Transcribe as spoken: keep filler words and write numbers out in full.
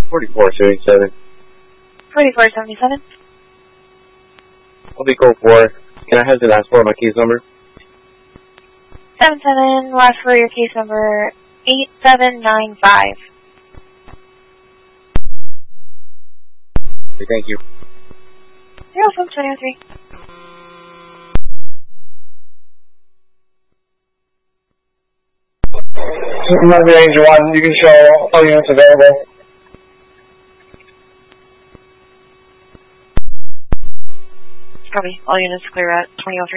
forty-four seventy-seven. forty-four seventy-seven. I'll be code four. Can I have the last four of my case number? seven seven, last for your case number, eight seven nine five. Okay, thank you. You're welcome, twenty oh three. Range one, you can show all units available. Copy. All units clear at twenty oh three.